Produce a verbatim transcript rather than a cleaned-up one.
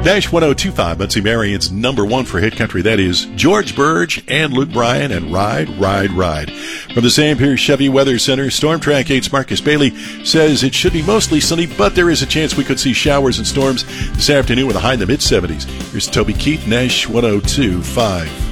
Nash one oh two point five, Muncie Marion's number one for hit country. That is George Burge and Luke Bryan and Ride, Ride, Ride. From the Sam Pierce Chevy Weather Center, Storm Track eight's Marcus Bailey says it should be mostly sunny, but there is a chance we could see showers and storms this afternoon with a high in the mid seventies. Here's Toby Keith, Nash one oh two point five.